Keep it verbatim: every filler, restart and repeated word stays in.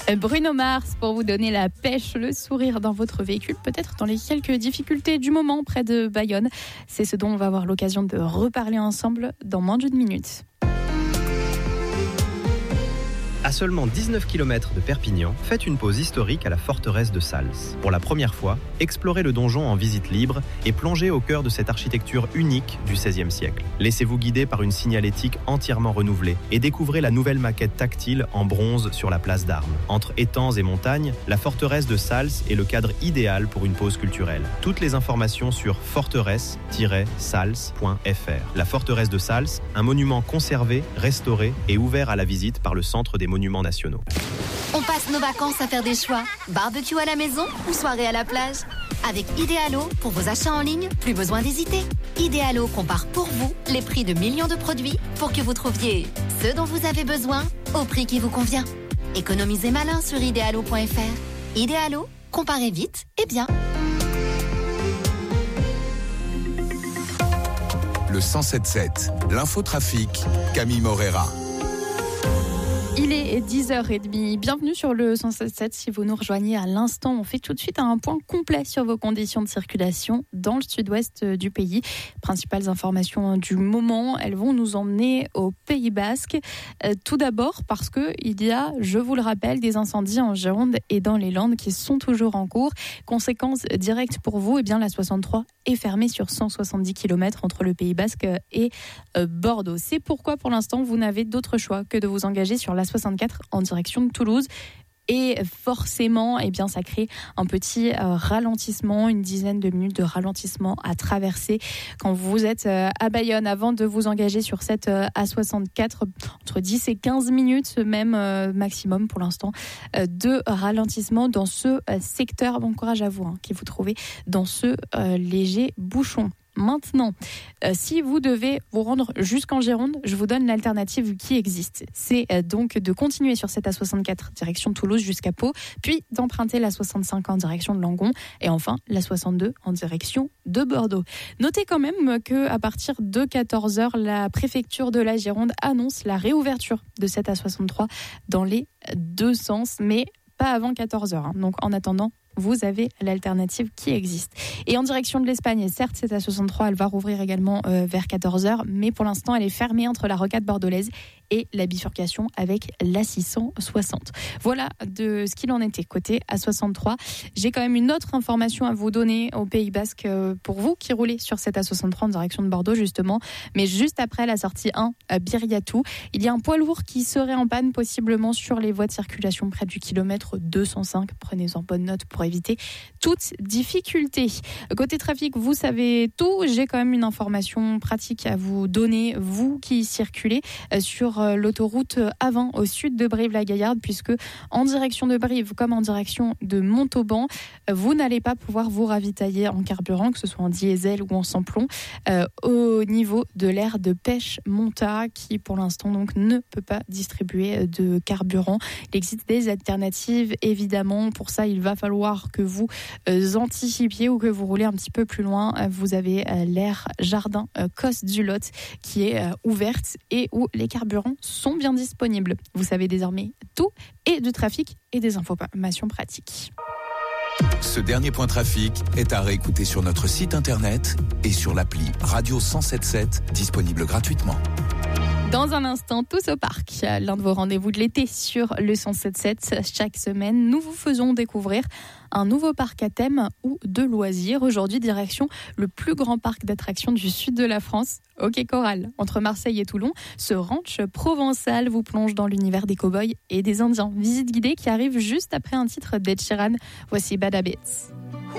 Bruno Mars pour vous donner la pêche, le sourire dans votre véhicule, peut-être dans les quelques difficultés du moment près de Bayonne. C'est ce dont on va avoir l'occasion de reparler ensemble dans moins d'une minute. À seulement dix-neuf kilomètres de Perpignan, faites une pause historique à la forteresse de Sals. Pour la première fois, explorez le donjon en visite libre et plongez au cœur de cette architecture unique du seizième siècle. Laissez-vous guider par une signalétique entièrement renouvelée et découvrez la nouvelle maquette tactile en bronze sur la place d'Armes. Entre étangs et montagnes, la forteresse de Sals est le cadre idéal pour une pause culturelle. Toutes les informations sur forteresse tiret sals point f r. La forteresse de Sals, un monument conservé, restauré et ouvert à la visite par le Centre des monuments nationaux. On passe nos vacances à faire des choix. Barbecue à la maison ou soirée à la plage. Avec Idealo, pour vos achats en ligne, plus besoin d'hésiter. Idealo compare pour vous les prix de millions de produits pour que vous trouviez ce dont vous avez besoin au prix qui vous convient. Économisez malin sur idealo point f r. Idealo, comparez vite et bien. Le cent sept sept, l'infotrafic, Camille Morera. Il est dix heures trente. Bienvenue sur le cent sept sept. Si vous nous rejoignez à l'instant, on fait tout de suite un point complet sur vos conditions de circulation dans le sud-ouest du pays. Principales informations du moment, elles vont nous emmener au Pays Basque. Euh, tout d'abord parce qu'il y a, je vous le rappelle, des incendies en Gironde et dans les Landes qui sont toujours en cours. Conséquence directe pour vous, eh bien, la soixante-trois est fermée sur cent soixante-dix kilomètres entre le Pays Basque et euh, Bordeaux. C'est pourquoi pour l'instant, vous n'avez d'autre choix que de vous engager sur la soixante-quatre en direction de Toulouse. Et forcément, eh bien, ça crée un petit euh, ralentissement, une dizaine de minutes de ralentissement à traverser quand vous êtes euh, à Bayonne. Avant de vous engager sur cette euh, A soixante-quatre, entre dix et quinze minutes même euh, maximum pour l'instant euh, de ralentissement dans ce euh, secteur. Bon courage à vous hein, qui vous trouvez dans ce euh, léger bouchon. Maintenant, euh, si vous devez vous rendre jusqu'en Gironde, je vous donne l'alternative qui existe. C'est euh, donc de continuer sur cette A soixante-quatre direction Toulouse jusqu'à Pau, puis d'emprunter la soixante-cinq en direction de Langon et enfin la soixante-deux en direction de Bordeaux. Notez quand même qu'à partir de quatorze heures, la préfecture de la Gironde annonce la réouverture de cette A soixante-trois dans les deux sens, mais pas avant quatorze heures. Hein. Donc en attendant, vous avez l'alternative qui existe. Et en direction de l'Espagne, certes, cette A soixante-trois, elle va rouvrir également euh, vers quatorze heures, mais pour l'instant, elle est fermée entre la rocade bordelaise et la bifurcation avec la six cent soixante. Voilà de ce qu'il en était côté A soixante-trois. J'ai quand même une autre information à vous donner au Pays Basque euh, pour vous qui roulez sur cette A soixante-trois en direction de Bordeaux, justement. Mais juste après la sortie un à Biriatou, il y a un poids lourd qui serait en panne possiblement sur les voies de circulation près du kilomètre deux cent cinq. Prenez-en bonne note pour éviter toute difficulté. Côté trafic, vous savez tout. J'ai quand même une information pratique à vous donner, vous qui circulez sur l'autoroute A vingt au sud de Brive-la-Gaillarde, puisque en direction de Brive comme en direction de Montauban, vous n'allez pas pouvoir vous ravitailler en carburant, que ce soit en diesel ou en sans-plomb, euh, au niveau de l'aire de pêche Monta, qui pour l'instant donc ne peut pas distribuer de carburant. Il existe des alternatives, évidemment. Pour ça, il va falloir que vous euh, anticipiez ou que vous roulez un petit peu plus loin. Euh, vous avez euh, l'aire Jardin euh, Coste du Lot qui est euh, ouverte et où les carburants sont bien disponibles. Vous savez désormais tout, et du trafic et des informations pratiques. Ce dernier point trafic est à réécouter sur notre site internet et sur l'appli Radio cent sept sept, disponible gratuitement. Dans un instant, tous au parc, l'un de vos rendez-vous de l'été sur le cent sept sept. Chaque semaine, nous vous faisons découvrir un nouveau parc à thème ou de loisirs. Aujourd'hui, direction le plus grand parc d'attractions du sud de la France, au Quai Coral. Entre Marseille et Toulon, ce ranch provençal vous plonge dans l'univers des cow-boys et des Indiens. Visite guidée qui arrive juste après un titre d'Ed Sheeran. Voici Bad Habits.